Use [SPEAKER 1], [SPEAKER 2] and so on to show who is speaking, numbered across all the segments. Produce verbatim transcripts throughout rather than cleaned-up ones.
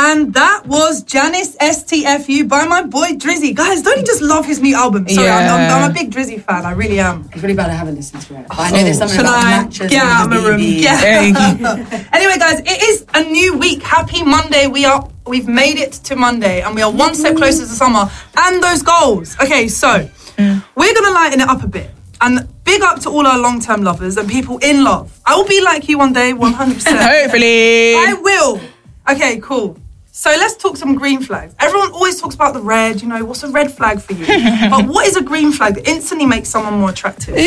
[SPEAKER 1] And that was Janice S T F U by my boy Drizzy. Guys, don't you just love his new album? Sorry,
[SPEAKER 2] Yeah.
[SPEAKER 1] I'm, I'm, I'm a big Drizzy fan. I really am.
[SPEAKER 3] It's really bad I haven't listened to it. But I know there's something
[SPEAKER 1] Should
[SPEAKER 3] about
[SPEAKER 1] I
[SPEAKER 3] matches.
[SPEAKER 1] get out of my room? Yeah.
[SPEAKER 2] Yeah.
[SPEAKER 1] Anyway, guys, it is a new week. Happy Monday. We are. We've made it to Monday, and we are one step closer to summer and those goals. Okay, so mm. we're gonna lighten it up a bit. And big up to all our long-term lovers and people in love. I will be like you one day, one hundred percent.
[SPEAKER 2] Hopefully.
[SPEAKER 1] I will. Okay, cool. So let's talk some green flags. Everyone always talks about the red, you know, what's a red flag for you? But what is a green flag that instantly makes someone more attractive?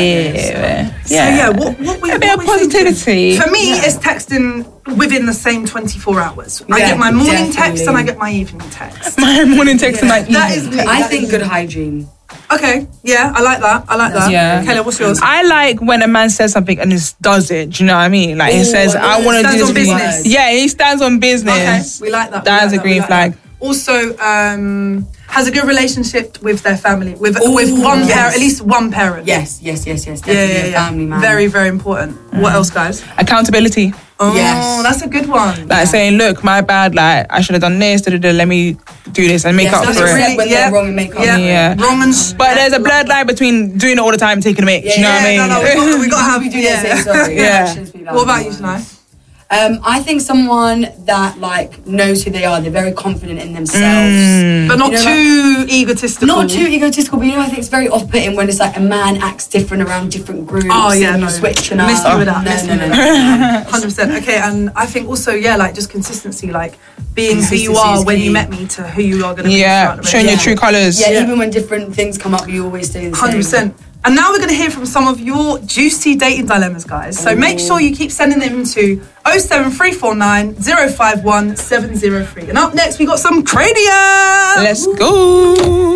[SPEAKER 2] Yeah.
[SPEAKER 1] So yeah, what, what we
[SPEAKER 2] A bit
[SPEAKER 1] what
[SPEAKER 2] of
[SPEAKER 1] we
[SPEAKER 2] positivity.
[SPEAKER 1] For me,
[SPEAKER 3] Yeah.
[SPEAKER 1] it's texting within the same twenty-four hours. I
[SPEAKER 3] Yeah,
[SPEAKER 1] get my morning text
[SPEAKER 3] definitely.
[SPEAKER 1] and I get my evening text.
[SPEAKER 2] My morning text and like
[SPEAKER 1] That is me.
[SPEAKER 3] I
[SPEAKER 1] That
[SPEAKER 3] think
[SPEAKER 1] is
[SPEAKER 3] good
[SPEAKER 1] me.
[SPEAKER 3] hygiene.
[SPEAKER 1] Okay, yeah, I like that. I like that.
[SPEAKER 2] Yeah.
[SPEAKER 1] Kayla, what's yours?
[SPEAKER 2] I like when a man says something and just does it. Do you know what I mean? Like he
[SPEAKER 3] Ooh,
[SPEAKER 2] says,
[SPEAKER 3] yeah,
[SPEAKER 2] "I want to
[SPEAKER 1] stands
[SPEAKER 2] do this."
[SPEAKER 1] on
[SPEAKER 2] for you."
[SPEAKER 1] business.
[SPEAKER 2] Yeah, he stands on
[SPEAKER 1] Okay,
[SPEAKER 2] business.
[SPEAKER 1] we like that. we
[SPEAKER 2] That
[SPEAKER 1] like
[SPEAKER 2] is a
[SPEAKER 1] we
[SPEAKER 2] green
[SPEAKER 1] like
[SPEAKER 2] flag.
[SPEAKER 1] that. Also, um, has a good relationship with their family, with
[SPEAKER 3] Ooh,
[SPEAKER 1] with one
[SPEAKER 3] yes.
[SPEAKER 1] parent, at least one parent.
[SPEAKER 3] Yes, yes, yes, yes.
[SPEAKER 1] Yeah,
[SPEAKER 3] Definitely
[SPEAKER 1] yeah,
[SPEAKER 3] a
[SPEAKER 1] yeah.
[SPEAKER 3] family man.
[SPEAKER 1] Very, very important. What else, guys?
[SPEAKER 2] Accountability.
[SPEAKER 1] Oh,
[SPEAKER 3] Yes.
[SPEAKER 1] that's a good one.
[SPEAKER 2] Like saying, "Look, my bad. Like I should have done this. Da, da, da, let me do this and make
[SPEAKER 3] Yes,
[SPEAKER 2] up
[SPEAKER 3] that's
[SPEAKER 2] for
[SPEAKER 3] a
[SPEAKER 2] it."
[SPEAKER 3] really- when they're wrong and make up.
[SPEAKER 1] Yeah.
[SPEAKER 2] Yeah.
[SPEAKER 1] Wrong and...
[SPEAKER 2] But there's a blurred line between doing it all the time and taking a mic.
[SPEAKER 3] Yeah,
[SPEAKER 2] do you know
[SPEAKER 1] yeah,
[SPEAKER 2] what I
[SPEAKER 1] no,
[SPEAKER 2] mean?
[SPEAKER 1] no, we got, we got to have...
[SPEAKER 3] We do
[SPEAKER 1] yeah.
[SPEAKER 3] that, say sorry.
[SPEAKER 2] Yeah.
[SPEAKER 3] Actions speak louder
[SPEAKER 1] What about
[SPEAKER 3] than
[SPEAKER 1] you,
[SPEAKER 3] words.
[SPEAKER 1] Shania?
[SPEAKER 3] Um, I think someone that like knows who they are. They're very confident in themselves.
[SPEAKER 2] Mm.
[SPEAKER 1] But not
[SPEAKER 3] You know,
[SPEAKER 1] too egotistical.
[SPEAKER 3] Not too egotistical, but you know, I think it's very off-putting when it's like a man acts different around different groups.
[SPEAKER 1] Oh, yeah,
[SPEAKER 3] and
[SPEAKER 1] no.
[SPEAKER 3] you're switching up.
[SPEAKER 1] Miss me with that,
[SPEAKER 3] No,
[SPEAKER 1] miss
[SPEAKER 3] no,
[SPEAKER 1] me
[SPEAKER 3] no,
[SPEAKER 1] with
[SPEAKER 3] no,
[SPEAKER 1] that.
[SPEAKER 3] no.
[SPEAKER 1] one hundred percent. Okay, and I think also, yeah, like just consistency, like being who you
[SPEAKER 3] Consistency
[SPEAKER 1] are
[SPEAKER 3] is
[SPEAKER 1] when
[SPEAKER 3] key.
[SPEAKER 1] you met me to who you are going to be.
[SPEAKER 2] Yeah,
[SPEAKER 1] throughout the
[SPEAKER 2] showing your
[SPEAKER 1] rest.
[SPEAKER 2] true colours.
[SPEAKER 3] Yeah,
[SPEAKER 1] Yeah.
[SPEAKER 3] even when different things come up, you always stay the
[SPEAKER 1] one hundred
[SPEAKER 3] same.
[SPEAKER 1] percent. And now we're going to hear from some of your juicy dating dilemmas, guys. So make sure you keep sending them to oh seven three four nine oh five one seven oh three. And up next, we got some cranium.
[SPEAKER 2] Let's go.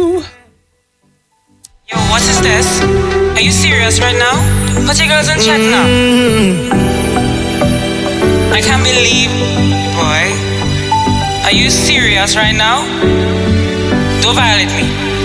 [SPEAKER 4] Yo, what is this? Are you serious right now? Put your girls in check now. I can't believe, boy. Are you serious right now? Don't violate me.